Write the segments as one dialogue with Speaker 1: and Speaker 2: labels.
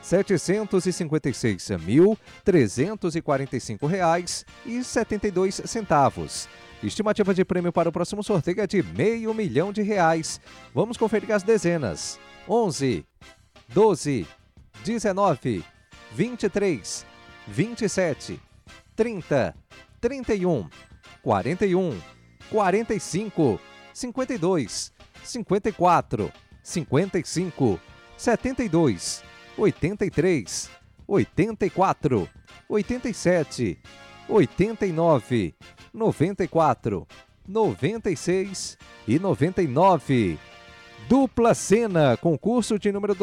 Speaker 1: R$756.345,72. Estimativa de prêmio para o próximo sorteio é de R$500 mil. Vamos conferir as dezenas. 11, 12, 19, 23, 27, 30, 31, 41, 45, 52, 54, 55, 72, 83, 84, 87, 89, 94, 96 e 99. Dupla Sena, concurso de número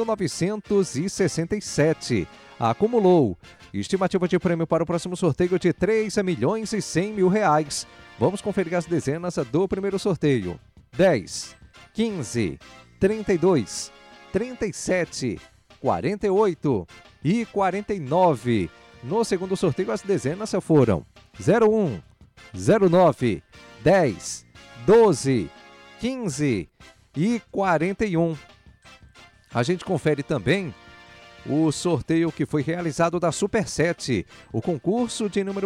Speaker 1: 2.967. Acumulou. Estimativa de prêmio para o próximo sorteio de R$3.100.000. Vamos conferir as dezenas do primeiro sorteio. 10, 15, 32, 37, 48 e 49. No segundo sorteio, as dezenas foram 01, 09, 10, 12, 15 e 41. A gente confere também o sorteio que foi realizado da Super 7, o concurso de número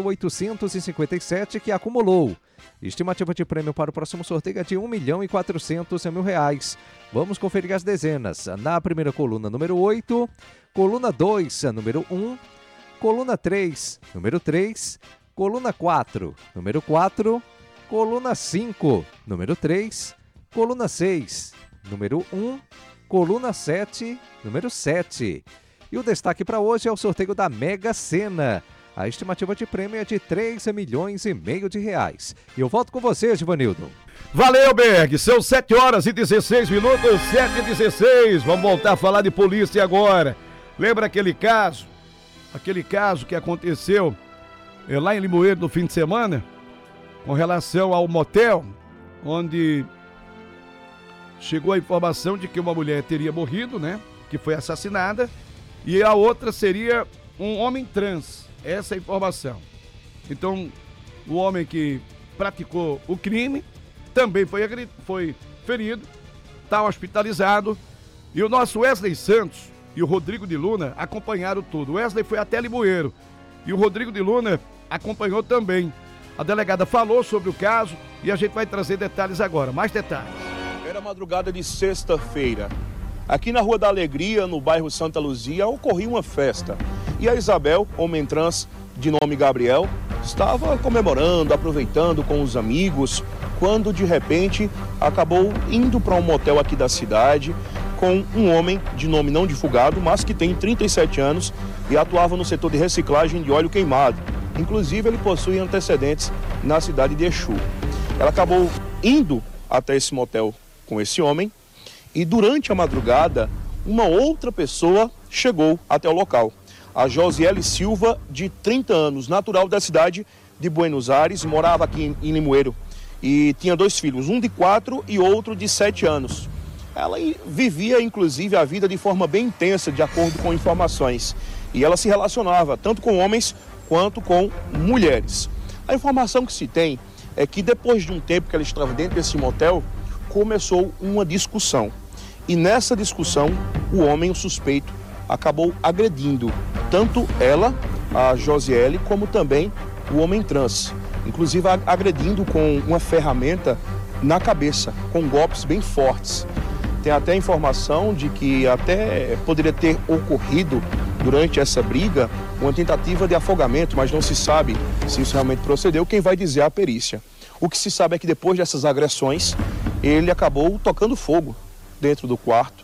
Speaker 1: 857 que acumulou. Estimativa de prêmio para o próximo sorteio é de R$1.400.000. Vamos conferir as dezenas. Na primeira coluna, número 8, coluna 2, número 1, coluna 3, número 3, coluna 4, número 4, coluna 5, número 3, coluna 6, número 1, coluna 7, número 7. E o destaque para hoje é o sorteio da Mega Sena. A estimativa de prêmio é de R$3,5 milhões. E eu volto com você, Givanildo.
Speaker 2: Valeu, Berg. São 7h16, 7h16. Vamos voltar a falar de polícia agora. Lembra aquele caso que aconteceu lá em Limoeiro no fim de semana, com relação ao motel, onde chegou a informação de que uma mulher teria morrido, né? Que foi assassinada, e a outra seria um homem trans. Essa é a informação. Então, o homem que praticou o crime também foi ferido, está hospitalizado, e o nosso Wesley Santos e o Rodrigo de Luna acompanharam tudo. O Wesley foi até Limoeiro e o Rodrigo de Luna acompanhou também. A delegada falou sobre o caso e a gente vai trazer detalhes agora. Mais detalhes.
Speaker 3: Era madrugada de sexta-feira. Aqui na Rua da Alegria, no bairro Santa Luzia, ocorria uma festa. E a Isabel, homem trans de nome Gabriel, estava comemorando, aproveitando com os amigos, quando de repente acabou indo para um motel aqui da cidade com um homem de nome não divulgado, mas que tem 37 anos e atuava no setor de reciclagem de óleo queimado. Inclusive, ele possui antecedentes na cidade de Exu. Ela acabou indo até esse motel com esse homem e durante a madrugada, uma outra pessoa chegou até o local. A Josiele Silva, de 30 anos, natural da cidade de Buenos Aires, morava aqui em Limoeiro e tinha 2 filhos, um de 4 e outro de 7 anos. Ela vivia, inclusive, a vida de forma bem intensa, de acordo com informações. E ela se relacionava tanto com homens quanto com mulheres. A informação que se tem é que depois de um tempo que ela estava dentro desse motel, começou uma discussão. E nessa discussão, o homem, o suspeito, acabou agredindo tanto ela, a Josiele, como também o homem trans. Inclusive agredindo com uma ferramenta na cabeça, com golpes bem fortes. Tem até informação de que até poderia ter ocorrido durante essa briga uma tentativa de afogamento, mas não se sabe se isso realmente procedeu. Quem vai dizer é a perícia. O que se sabe é que depois dessas agressões, ele acabou tocando fogo dentro do quarto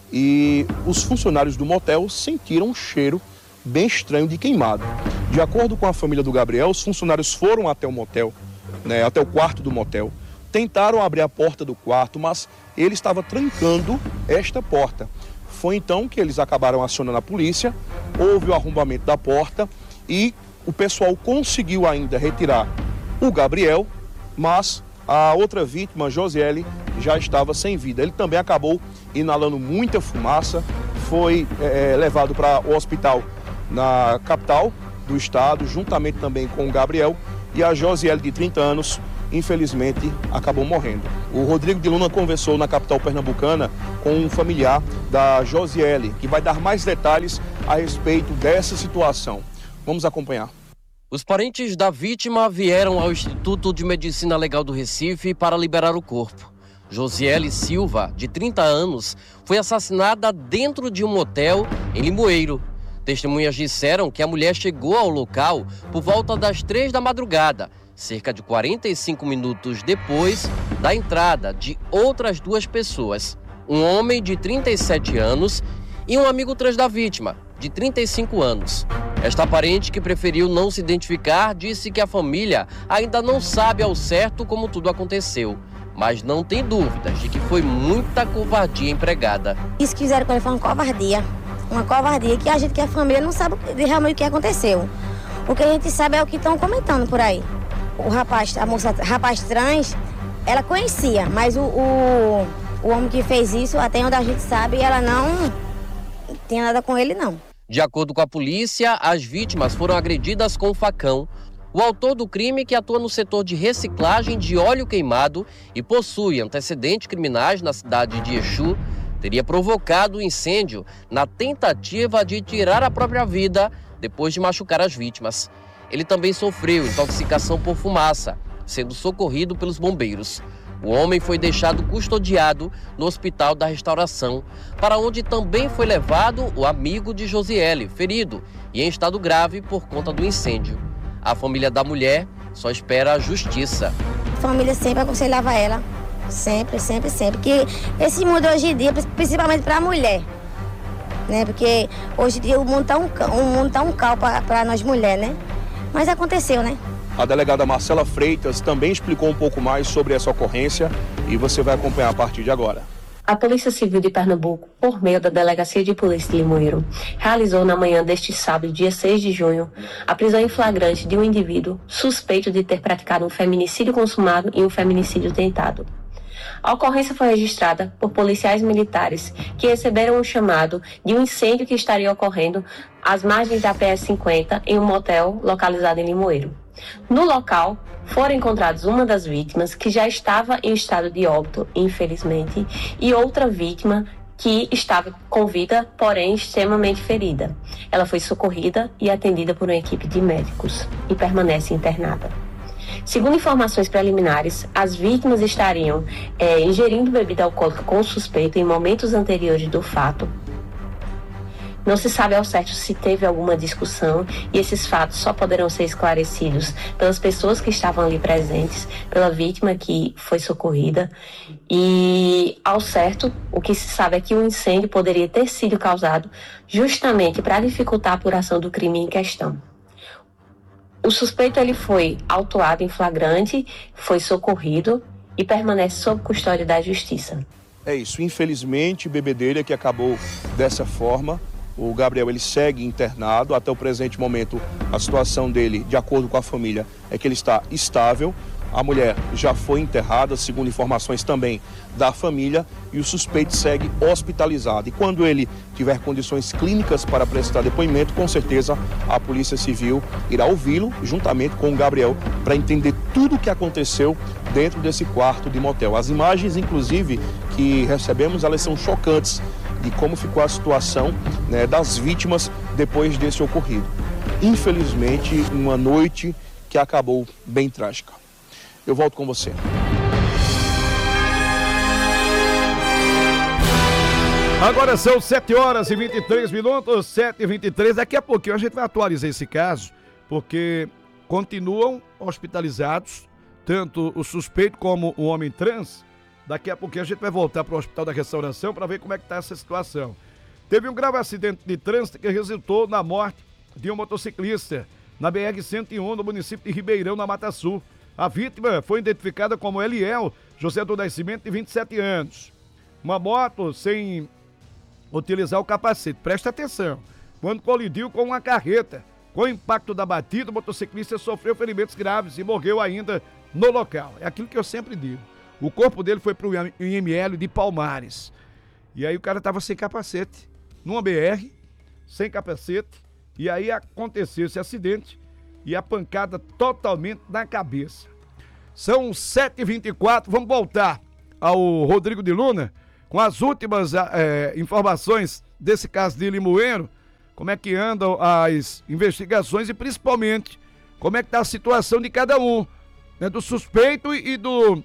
Speaker 3: e os funcionários do motel sentiram um cheiro bem estranho de queimado. De acordo com a família do Gabriel, os funcionários foram até o motel, né, até o quarto do motel, tentaram abrir a porta do quarto, mas ele estava trancando esta porta. Foi então que eles acabaram acionando a polícia, houve o arrombamento da porta e o pessoal conseguiu ainda retirar o Gabriel, mas a outra vítima, Josiele, já estava sem vida. Ele também acabou inalando muita fumaça, foi levado para o hospital na capital do estado, juntamente também com o Gabriel, e a Josiele, de 30 anos, infelizmente acabou morrendo. O Rodrigo de Luna conversou na capital pernambucana com um familiar da Josiele, que vai dar mais detalhes a respeito dessa situação. Vamos acompanhar.
Speaker 4: Os parentes da vítima vieram ao Instituto de Medicina Legal do Recife para liberar o corpo. Josiele Silva, de 30 anos, foi assassinada dentro de um motel em Limoeiro. Testemunhas disseram que a mulher chegou ao local por volta das 3 da madrugada, cerca de 45 minutos depois da entrada de outras 2 pessoas, um homem de 37 anos e um amigo trans da vítima, de 35 anos. Esta parente, que preferiu não se identificar, disse que a família ainda não sabe ao certo como tudo aconteceu, mas não tem dúvidas de que foi muita covardia empregada.
Speaker 5: Isso que fizeram com ele foi uma covardia que a gente que é família não sabe realmente o que aconteceu. O que a gente sabe é o que estão comentando por aí. Rapaz trans, ela conhecia, mas o homem que fez isso, até onde a gente sabe, ela não tinha nada com ele, não.
Speaker 4: De acordo com a polícia, as vítimas foram agredidas com um facão. O autor do crime, que atua no setor de reciclagem de óleo queimado e possui antecedentes criminais na cidade de Exu, teria provocado o incêndio na tentativa de tirar a própria vida depois de machucar as vítimas. Ele também sofreu intoxicação por fumaça, sendo socorrido pelos bombeiros. O homem foi deixado custodiado no Hospital da Restauração, para onde também foi levado o amigo de Josiele, ferido e em estado grave por conta do incêndio. A família da mulher só espera a justiça.
Speaker 5: A família sempre aconselhava ela, sempre, que esse mundo hoje em dia, principalmente para a mulher, né? Porque hoje em dia o mundo tá um caos para nós mulheres, né? Mas aconteceu, né?
Speaker 3: A delegada Marcela Freitas também explicou um pouco mais sobre essa ocorrência e você vai acompanhar a partir de agora.
Speaker 6: A Polícia Civil de Pernambuco, por meio da Delegacia de Polícia de Limoeiro, realizou na manhã deste sábado, dia 6 de junho, a prisão em flagrante de um indivíduo suspeito de ter praticado um feminicídio consumado e um feminicídio tentado. A ocorrência foi registrada por policiais militares que receberam um chamado de um incêndio que estaria ocorrendo às margens da PS-50 em um motel localizado em Limoeiro. No local, foram encontrados uma das vítimas, que já estava em estado de óbito, infelizmente, e outra vítima que estava com vida, porém extremamente ferida. Ela foi socorrida e atendida por uma equipe de médicos e permanece internada. Segundo informações preliminares, as vítimas estariam ingerindo bebida alcoólica com o suspeito em momentos anteriores do fato. Não se sabe ao certo se teve alguma discussão e esses fatos só poderão ser esclarecidos pelas pessoas que estavam ali presentes, pela vítima que foi socorrida. E ao certo, o que se sabe é que o incêndio poderia ter sido causado justamente para dificultar a apuração do crime em questão. O suspeito ele foi autuado em flagrante, foi socorrido e permanece sob custódia da Justiça.
Speaker 3: É isso, infelizmente, bebedeira que acabou dessa forma. O Gabriel ele segue internado. Até o presente momento, a situação dele, de acordo com a família, é que ele está estável. A mulher já foi enterrada, segundo informações também da família, e o suspeito segue hospitalizado. E quando ele tiver condições clínicas para prestar depoimento, com certeza a Polícia Civil irá ouvi-lo juntamente com o Gabriel para entender tudo o que aconteceu dentro desse quarto de motel. As imagens, inclusive, que recebemos, elas são chocantes de como ficou a situação, né, das vítimas depois desse ocorrido. Infelizmente, uma noite que acabou bem trágica. Eu volto com você.
Speaker 2: Agora são 7 horas e 23 minutos, 7h23. Daqui a pouquinho a gente vai atualizar esse caso, porque continuam hospitalizados, tanto o suspeito como o homem trans. Daqui a pouquinho a gente vai voltar para o Hospital da Restauração para ver como é que está essa situação. Teve um grave acidente de trânsito que resultou na morte de um motociclista na BR-101, no município de Ribeirão, na Mata Sul. A vítima foi identificada como Eliel José do Nascimento, de 27 anos. Uma moto sem utilizar o capacete. Presta atenção. Quando colidiu com uma carreta. Com o impacto da batida, o motociclista sofreu ferimentos graves e morreu ainda no local. É aquilo que eu sempre digo. O corpo dele foi para o IML de Palmares. E aí o cara estava sem capacete, numa BR, sem capacete. E aí aconteceu esse acidente e a pancada totalmente na cabeça. São 7h24, vamos voltar ao Rodrigo de Luna com as últimas informações desse caso de Limoeiro, como é que andam as investigações e principalmente como é que está a situação de cada um, né, do suspeito e do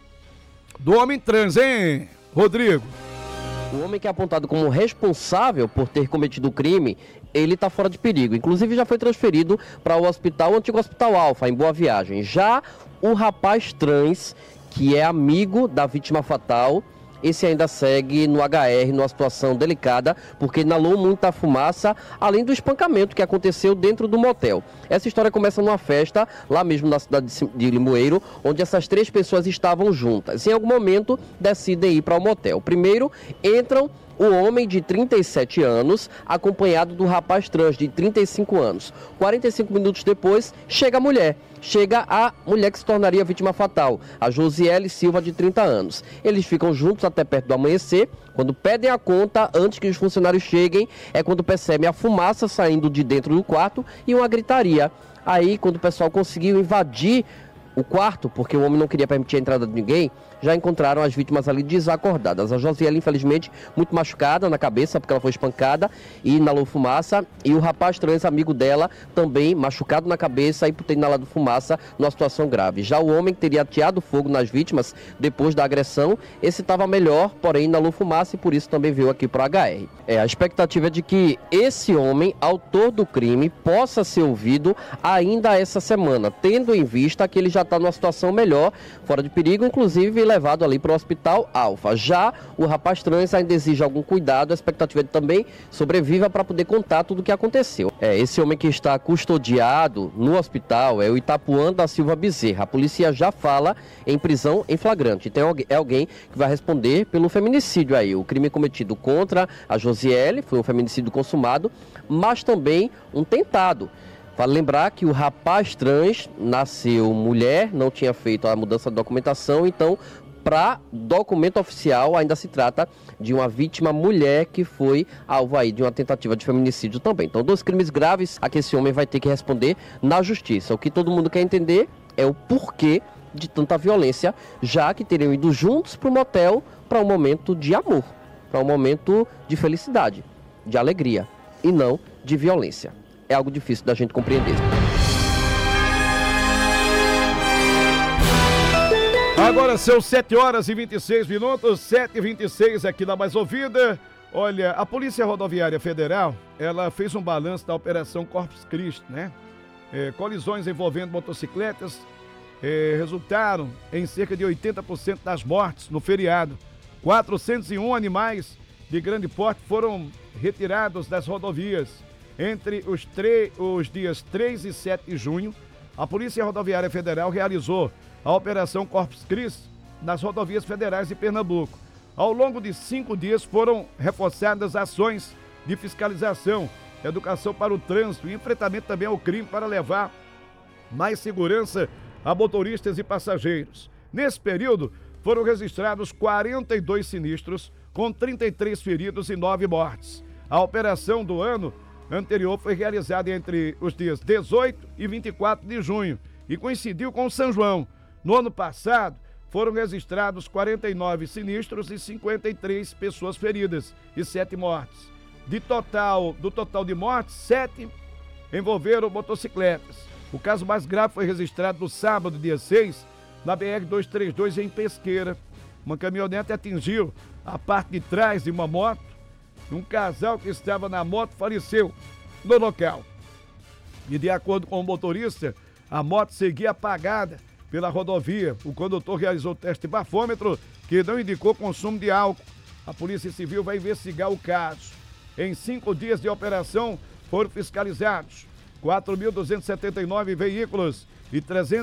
Speaker 2: homem trans, hein, Rodrigo?
Speaker 4: O homem que é apontado como responsável por ter cometido o crime, ele está fora de perigo. Inclusive já foi transferido para o antigo Hospital Alfa, em Boa Viagem. Já o rapaz trans, que é amigo da vítima fatal, esse ainda segue no HR, numa situação delicada, porque inalou muita fumaça, além do espancamento que aconteceu dentro do motel. Essa história começa numa festa, lá mesmo na cidade de Limoeiro, onde essas 3 pessoas estavam juntas. Em algum momento, decidem ir para o motel. Primeiro, entram o homem de 37 anos, acompanhado do rapaz trans de 35 anos. 45 minutos depois, chega a mulher que se tornaria vítima fatal, a Josiele Silva, de 30 anos. Eles ficam juntos até perto do amanhecer. Quando pedem a conta, antes que os funcionários cheguem, é quando percebem a fumaça saindo de dentro do quarto e uma gritaria. Aí, quando o pessoal conseguiu invadir o quarto, porque o homem não queria permitir a entrada de ninguém, já encontraram as vítimas ali desacordadas. A Josiele, infelizmente, muito machucada na cabeça, porque ela foi espancada e inalou fumaça. E o rapaz trans, amigo dela, também machucado na cabeça e por ter inalado fumaça, numa situação grave. Já o homem que teria ateado fogo nas vítimas depois da agressão, esse estava melhor, porém inalou fumaça e por isso também veio aqui para o HR. A expectativa é de que esse homem, autor do crime, possa ser ouvido ainda essa semana, tendo em vista que ele já está numa situação melhor, fora de perigo, inclusive levado ali para o Hospital Alfa. Já o rapaz trans ainda exige algum cuidado, a expectativa é de também sobreviva para poder contar tudo o que aconteceu. Esse homem que está custodiado no hospital é o Itapuã da Silva Bezerra. A polícia já fala em prisão em flagrante. Então é alguém que vai responder pelo feminicídio aí. O crime cometido contra a Josiele foi um feminicídio consumado, mas também um tentado. Vale lembrar que o rapaz trans nasceu mulher, não tinha feito a mudança de documentação, então, para documento oficial, ainda se trata de uma vítima mulher que foi alvo aí de uma tentativa de feminicídio também. Então, 2 crimes graves a que esse homem vai ter que responder na justiça. O que todo mundo quer entender é o porquê de tanta violência, já que teriam ido juntos para o motel para um momento de amor, para um momento de felicidade, de alegria, e não de violência. É algo difícil da gente compreender.
Speaker 2: Agora são 7h26, 7h26 aqui na Mais Ouvida. Olha, a Polícia Rodoviária Federal, ela fez um balanço da Operação Corpus Christi, né? Colisões envolvendo motocicletas resultaram em cerca de 80% das mortes no feriado. 401 animais de grande porte foram retirados das rodovias. Entre os dias 3 e 7 de junho, a Polícia Rodoviária Federal realizou a Operação Corpus Christi nas rodovias federais de Pernambuco. Ao longo de 5 dias foram reforçadas ações de fiscalização, educação para o trânsito e enfrentamento também ao crime para levar mais segurança a motoristas e passageiros. Nesse período, foram registrados 42 sinistros, com 33 feridos e 9 mortes. A operação do ano anterior foi realizada entre os dias 18 e 24 de junho e coincidiu com o São João. No ano passado, foram registrados 49 sinistros e 53 pessoas feridas e 7 mortes. Do total de mortes, 7 envolveram motocicletas. O caso mais grave foi registrado no sábado, dia 6, na BR-232 em Pesqueira. Uma caminhonete atingiu a parte de trás de uma moto. Um casal que estava na moto faleceu no local. E de acordo com o motorista, a moto seguia apagada pela rodovia. O condutor realizou o teste de bafômetro, que não indicou consumo de álcool. A Polícia Civil vai investigar o caso. Em 5 dias de operação, foram fiscalizados 4.279 veículos e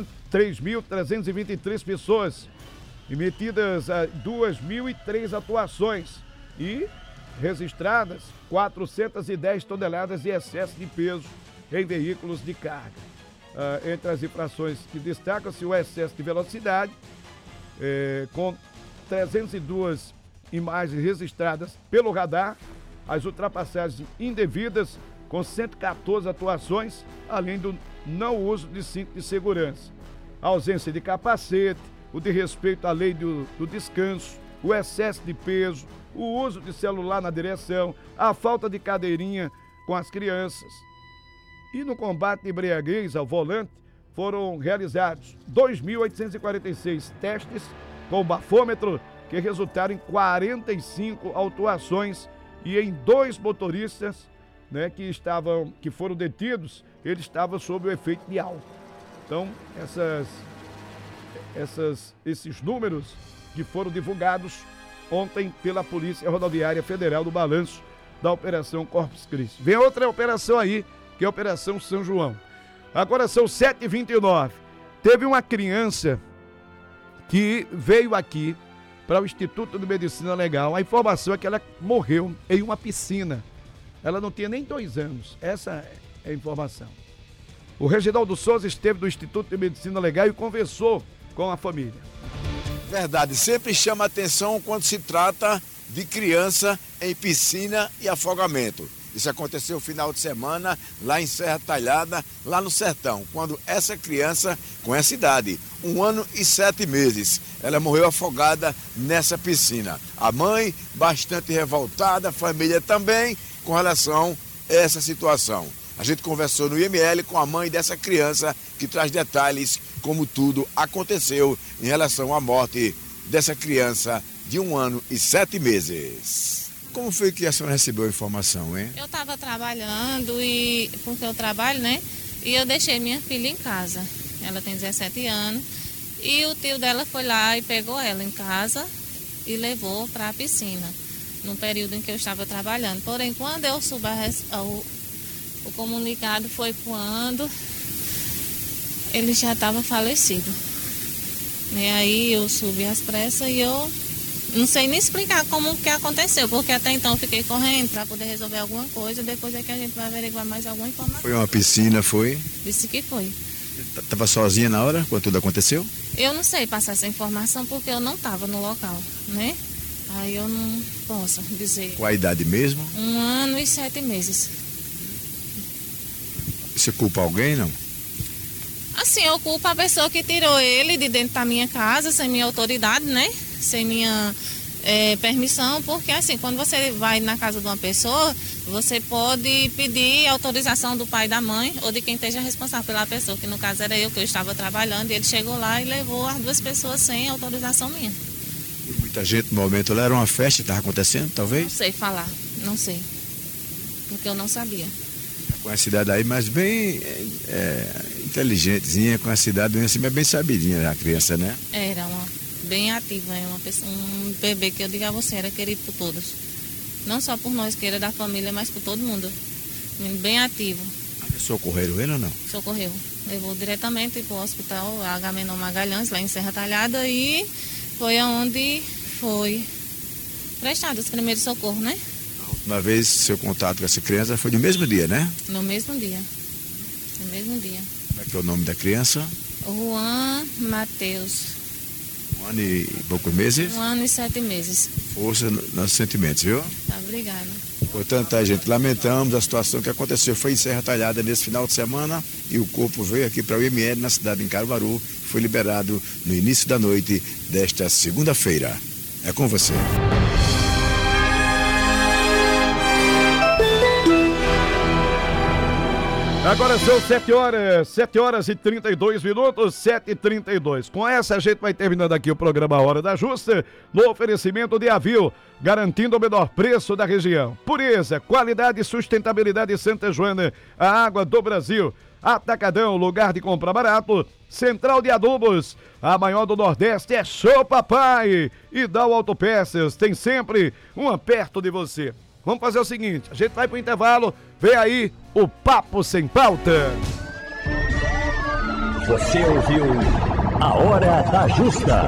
Speaker 2: 3.323 pessoas. Emitidas 2.003 atuações e registradas 410 toneladas de excesso de peso em veículos de carga. Entre as infrações que destacam-se o excesso de velocidade, com 302 imagens registradas pelo radar, as ultrapassagens indevidas com 114 atuações, além do não uso de cinto de segurança. a ausência de capacete, o desrespeito à lei do descanso, o excesso de peso, o uso de celular na direção, a falta de cadeirinha com as crianças. E no combate à embriaguez ao volante, foram realizados 2.846 testes com bafômetro, que resultaram em 45 autuações e em 2 motoristas, né, que foram detidos, eles estavam sob o efeito de álcool. Então, esses números que foram divulgados ontem pela Polícia Rodoviária Federal do balanço da Operação Corpus Christi. Vem outra operação aí, que é a Operação São João. Agora são 7h29. Teve uma criança que veio aqui para o Instituto de Medicina Legal. A informação é que ela morreu em uma piscina. Ela não tinha nem 2 anos. Essa é a informação. O Reginaldo Souza esteve no Instituto de Medicina Legal e conversou com a família.
Speaker 7: Verdade, sempre chama atenção quando se trata de criança em piscina e afogamento. Isso aconteceu no final de semana, lá em Serra Talhada, lá no Sertão, quando essa criança, com essa idade, 1 ano e 7 meses, ela morreu afogada nessa piscina. A mãe, bastante revoltada, a família também, com relação a essa situação. A gente conversou no IML com a mãe dessa criança, que traz detalhes como tudo aconteceu em relação à morte dessa criança de 1 ano e 7 meses. Como foi que a senhora recebeu a informação, hein?
Speaker 8: Eu estava trabalhando, porque eu trabalho, né? E eu deixei minha filha em casa. Ela tem 17 anos. E o tio dela foi lá e pegou ela em casa e levou para a piscina, no período em que eu estava trabalhando. Porém, quando eu soube o comunicado foi quando ele já estava falecido. E aí eu subi às pressas e eu não sei nem explicar como que aconteceu, porque até então eu fiquei correndo para poder resolver alguma coisa, depois é que a gente vai averiguar mais alguma informação.
Speaker 7: Foi uma piscina, foi?
Speaker 8: Disse que foi.
Speaker 7: Estava sozinha na hora, quando tudo aconteceu?
Speaker 8: Eu não sei passar essa informação porque eu não estava no local, né? Aí eu não posso dizer.
Speaker 7: Qual a idade mesmo?
Speaker 8: 1 ano e 7 meses.
Speaker 7: Você culpa alguém, não?
Speaker 8: Assim, eu culpo a pessoa que tirou ele de dentro da minha casa, sem minha autoridade, né? Sem minha permissão, porque assim, quando você vai na casa de uma pessoa, você pode pedir autorização do pai e da mãe, ou de quem esteja responsável pela pessoa, que no caso era eu, que eu estava trabalhando, e ele chegou lá e levou as 2 pessoas sem autorização minha.
Speaker 7: Muita gente no momento lá, era uma festa que estava acontecendo, talvez?
Speaker 8: Não sei falar, não sei, porque eu não sabia.
Speaker 7: Com essa idade aí, mas bem inteligentezinha, com essa idade bem, assim, mas bem sabidinha a criança, né?
Speaker 8: Era bem ativa, um bebê que eu digo a você, era querido por todos. Não só por nós, que era da família, mas por todo mundo. Bem ativo.
Speaker 7: Socorreram ele ou não?
Speaker 8: Socorreu. Levou diretamente para o hospital Agamenon Magalhães, lá em Serra Talhada, e foi aonde foi prestado os primeiros socorros, né?
Speaker 7: Uma vez seu contato com essa criança foi no mesmo dia, né?
Speaker 8: No mesmo dia. No mesmo dia.
Speaker 7: Como é que é o nome da criança?
Speaker 8: Juan Matheus.
Speaker 7: 1 ano e poucos meses?
Speaker 8: 1 ano e 7 meses.
Speaker 7: Força nos sentimentos, viu?
Speaker 8: Tá, obrigada.
Speaker 7: Portanto, tá, gente, lamentamos a situação que aconteceu. Foi em Serra Talhada nesse final de semana e o corpo veio aqui para o IML na cidade de Caruaru. Foi liberado no início da noite desta segunda-feira. É com você.
Speaker 2: Agora são 7 horas e 32 minutos, 7h32. Com essa a gente vai terminando aqui o programa Hora da Justa, no oferecimento de Avil, garantindo o menor preço da região. Pureza, qualidade e sustentabilidade Santa Joana, a água do Brasil. Atacadão, lugar de comprar barato. Central de Adubos, a maior do Nordeste é Show Papai. E Dal Autopeças, tem sempre uma perto de você. Vamos fazer o seguinte, a gente vai pro intervalo, vem aí o Papo Sem Pauta.
Speaker 9: Você ouviu a Hora da Justa.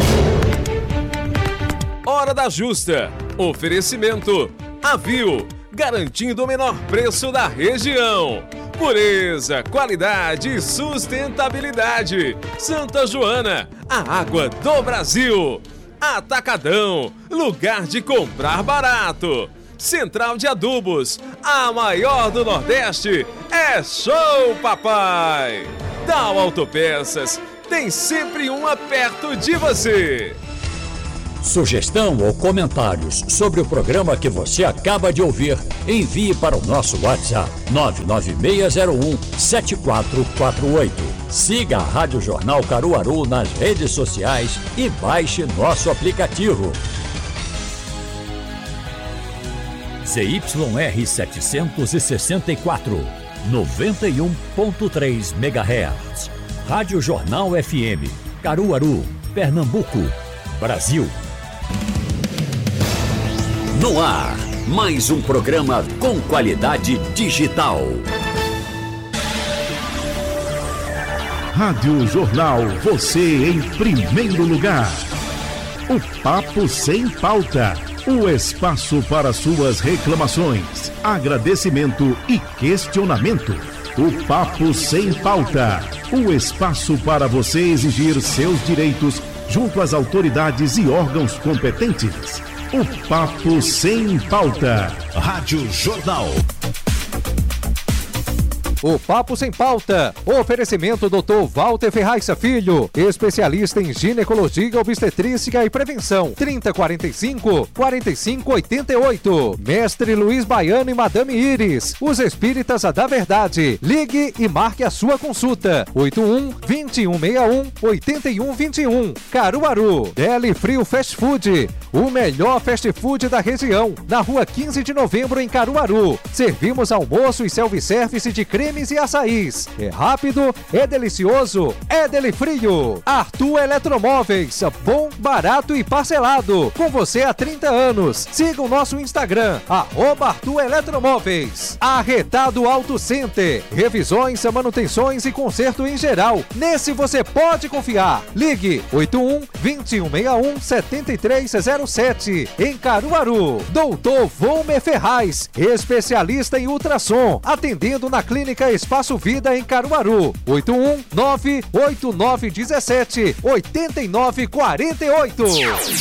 Speaker 1: Hora da Justa. Oferecimento Avil, garantindo o menor preço da região. Pureza, qualidade e sustentabilidade. Santa Joana, a água do Brasil. Atacadão, lugar de comprar barato. Central de Adubos, a maior do Nordeste, é Show Papai. Dal Autopeças,
Speaker 10: tem sempre uma perto de você.
Speaker 9: Sugestão ou comentários sobre o programa que você acaba de ouvir, envie para o nosso WhatsApp 99601-7448. Siga a Rádio Jornal Caruaru nas redes sociais e baixe nosso aplicativo. ZYR 764, 91.3 MHz. Rádio Jornal FM, Caruaru, Pernambuco, Brasil. No ar, mais um programa com qualidade digital.
Speaker 11: Rádio Jornal, você em primeiro lugar. O Papo Sem Pauta. O espaço para suas reclamações, agradecimento e questionamento. O Papo Sem Pauta. O espaço para você exigir seus direitos junto às autoridades e órgãos competentes. O Papo Sem Pauta. Rádio Jornal.
Speaker 1: O Papo Sem Pauta. Oferecimento Dr. Walter Ferraiça Filho, especialista em ginecologia, obstetrícia e prevenção. 3045-4588. Mestre Luiz Baiano e Madame Iris, os espíritas da verdade. Ligue e marque a sua consulta. 81-2161-8121. Caruaru. Deli Frio Fast Food, o melhor fast food da região. Na rua 15 de novembro, em Caruaru. Servimos almoço e self-service de creme e açaís. É rápido, é delicioso, é Deli Frio. Arthur Eletromóveis, bom, barato e parcelado. Com você há 30 anos. Siga o nosso Instagram, @Arthur Eletromóveis. Arretado Auto Center, revisões, manutenções e conserto em geral. Nesse você pode confiar. Ligue 81-2161-7307. Em Caruaru. Doutor Volmer Ferraz, especialista em ultrassom, atendendo na Clínica Espaço Vida em Caruaru. 81-98917-8948.